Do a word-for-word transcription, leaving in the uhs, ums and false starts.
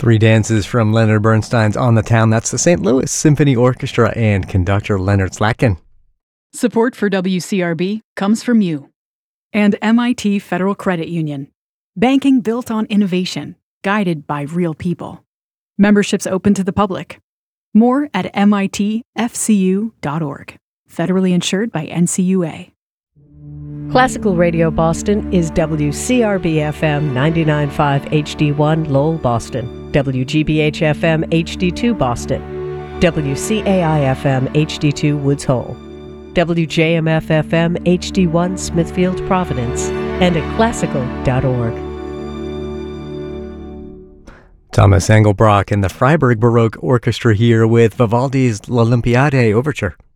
Three dances from Leonard Bernstein's On the Town. That's the Saint Louis Symphony Orchestra and conductor Leonard Slatkin. Support for W C R B comes from you and M I T Federal Credit Union. Banking built on innovation, guided by real people. Memberships open to the public. More at M I T F C U dot org. Federally insured by N C U A. Classical Radio Boston is W C R B F M ninety-nine point five H D one Lowell, Boston, W G B H F M H D two Boston, W C A I F M H D two Woods Hole, W J M F F M H D one Smithfield, Providence, and at classical dot org. Thomas Engelbrock and the Freiburg Baroque Orchestra here with Vivaldi's L'Olympiade Overture.